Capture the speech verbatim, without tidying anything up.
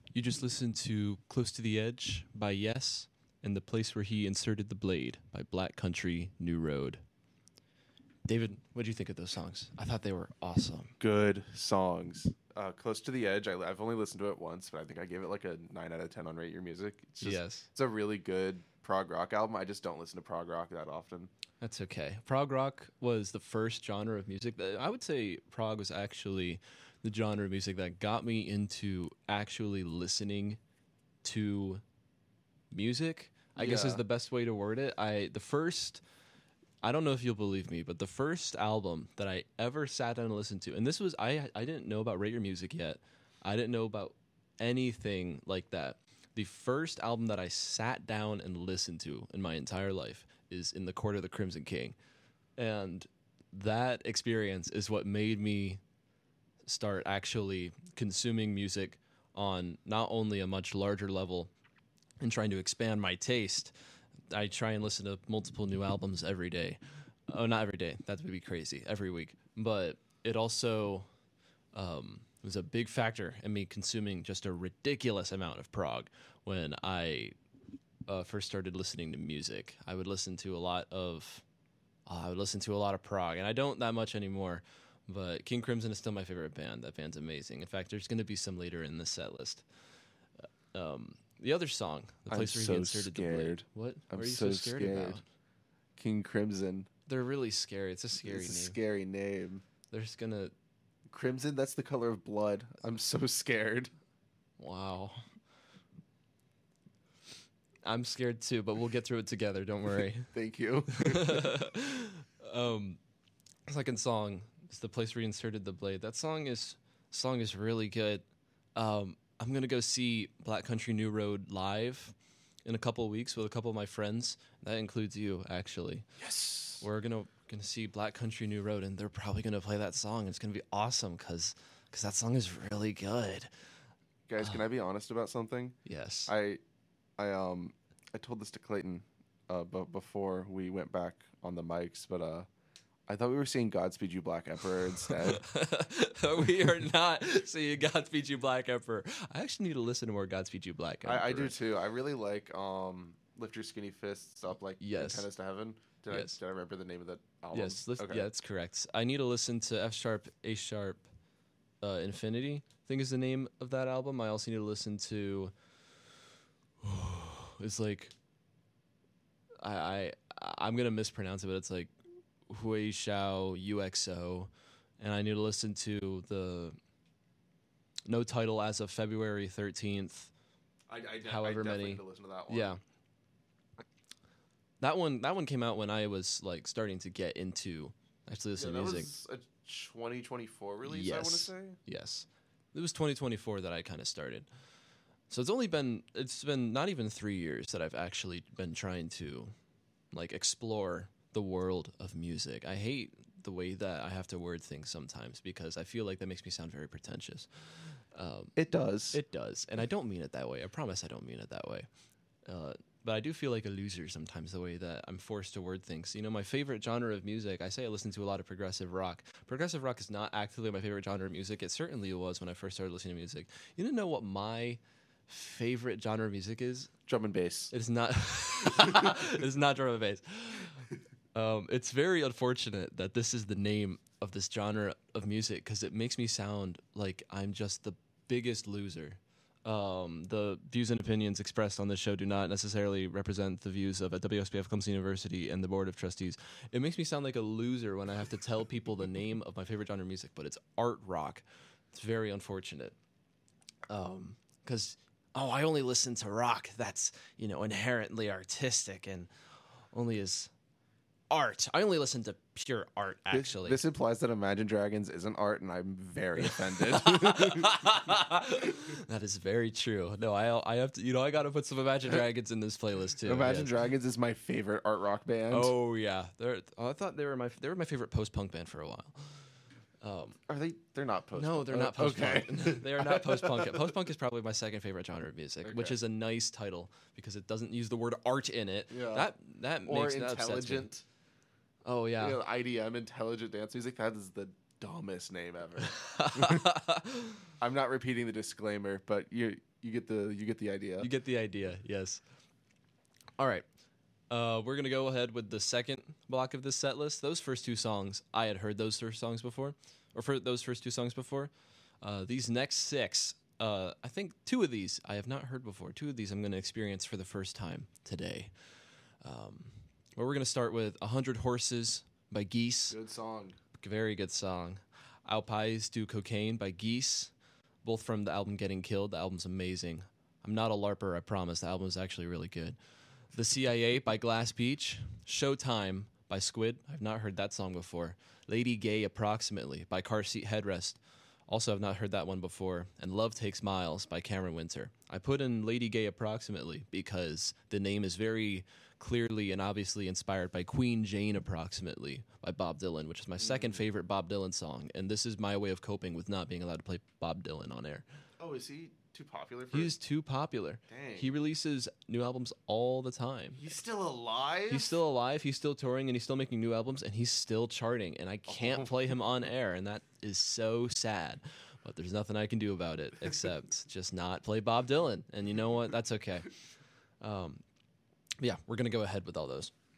You just listened to Close to the Edge by Yes and The Place Where He Inserted the Blade by Black Country New Road. David, what did you think of those songs? I thought they were awesome. Good songs. Uh, Close to the Edge, I, I've only listened to it once, but I think I gave it like a nine out of ten on Rate Your Music. It's just, Yes. It's a really good prog rock album. I just don't listen to prog rock that often. That's okay. Prog rock was the first genre of music that I would say prog was actually the genre of music that got me into actually listening to music. I guess Yeah. is the best way to word it. I the first I don't know if you'll believe me, but the first album that I ever sat down and listened to, and this was I I didn't know about Rate Your Music yet. I didn't know about anything like that. The first album that I sat down and listened to in my entire life is In the Court of the Crimson King. And that experience is what made me start actually consuming music on not only a much larger level and trying to expand my taste. I try and listen to multiple new albums every day. Oh, not every day. That would be crazy. Every week. But it also um, was a big factor in me consuming just a ridiculous amount of prog when I uh, first started listening to music. I would listen to a lot of, uh, I would listen to a lot of prog, and I don't that much anymore. But King Crimson is still my favorite band. That band's amazing. In fact, there's going to be some later in the set list. Uh, um, the other song, The Place I'm Where so He Inserted the Blade. scared. What? I'm what are you so, so scared, scared. about? King Crimson. They're really scary. It's a scary It's a name. scary name. There's gonna. Crimson, that's the color of blood. I'm so scared. Wow. I'm scared too, but we'll get through it together. Don't worry. Thank you. um, second song is The Place Where You Inserted the Blade. That song is song is really good. Um, I'm gonna go see Black Country New Road live in a couple of weeks with a couple of my friends. That includes you, actually. Yes. We're gonna gonna see Black Country New Road, and they're probably gonna play that song. It's gonna be awesome because because that song is really good. Guys, can I be honest about something? Yes. I, I um, I told this to Clayton, uh, but before we went back on the mics, but uh, I thought we were seeing "Godspeed You Black Emperor" instead. We are not seeing Godspeed You Black Emperor. I actually need to listen to more Godspeed You Black Emperor. I, I do too. I really like um, "Lift Your Skinny Fists Up Like Yes. Antennas to Heaven." Did Yes. I did I remember the name of that album? Yes, lift, Okay. yeah, that's correct. I need to listen to F sharp, A sharp, uh, Infinity. I think is the name of that album. I also need to listen to. It's like. I I I'm gonna mispronounce it, but it's like Hui Xiao U X O, and I need to listen to the. No title as of February thirteenth. I, I, de- However I definitely many- need to listen to that one. Yeah. That one that one came out when I was like starting to get into actually Yeah, listening that to music. was a twenty twenty-four release. I want to Yes. say. Yes. It was twenty twenty-four that I kind of started. So it's only been it's been not even three years that I've actually been trying to like explore the world of music. I hate the way that I have to word things sometimes because I feel like that makes me sound very pretentious. Um, It does. It does, and I don't mean it that way. I promise I don't mean it that way. Uh, but I do feel like a loser sometimes the way that I'm forced to word things. You know, my favorite genre of music, I say I listen to a lot of progressive rock. Progressive rock is not actively my favorite genre of music. It certainly was when I first started listening to music. You didn't know what my favorite genre of music is? Drum and bass. It's not. It's not drum and bass. Um, it's very unfortunate that this is the name of this genre of music because it makes me sound like I'm just the biggest loser. Um, the views and opinions expressed on this show do not necessarily represent the views of at W S B F Clemson University and the Board of Trustees. It makes me sound like a loser when I have to tell people the name of my favorite genre of music, but it's art rock. It's very unfortunate. Um, because oh, I only listen to rock that's, you know, inherently artistic and only is art. I only listen to pure art, actually. This, this implies that Imagine Dragons isn't art, and I'm very offended. That is very true. No, I I have to, you know, I got to put some Imagine Dragons in this playlist too. Imagine yes. Dragons is my favorite art rock band. Oh yeah, they're. Oh, I thought they were my they were my favorite post punk band for a while. Um, Are they? They're not post. no, they're uh, not post punk. Okay. They are not post punk. Post punk is probably my second favorite genre of music, which Okay. is a nice title because it doesn't use the word art in it. Yeah. That that Or makes that upsets me. intelligent. Oh yeah. You know, I D M, intelligent dance music. That is the dumbest name ever. I'm not repeating the disclaimer, but you you get the you get the idea. You get the idea, yes. All right. Uh, we're going to go ahead with the second block of this set list. Those first two songs, I had heard those first songs before, or for those first two songs before. Uh, these next six, uh, I think two of these I have not heard before. Two of these I'm going to experience for the first time today. Um, well, we're going to start with one hundred Horses by Geese. Good song. Very good song. Our Pies Do Cocaine by Geese, both from the album Getting Killed. The album's amazing. I'm not a LARPer, I promise. The album is actually really good. The C I A by Glass Beach. Showtime by Squid. I've not heard that song before. Lady Gay Approximately by Car Seat Headrest. Also, I've not heard that one before. And Love Takes Miles by Cameron Winter. I put in Lady Gay Approximately because the name is very clearly and obviously inspired by Queen Jane Approximately by Bob Dylan, which is my mm. second favorite Bob Dylan song. And this is my way of coping with not being allowed to play Bob Dylan on air. Oh, is he too popular for He's too popular. Dang. He releases new albums all the time. He's still alive? He's still alive. He's still touring, and he's still making new albums, and he's still charting. And I can't oh. play him on air, and that is so sad. But there's nothing I can do about it except just not play Bob Dylan. And you know what? That's okay. Um, yeah, we're going to go ahead with all those.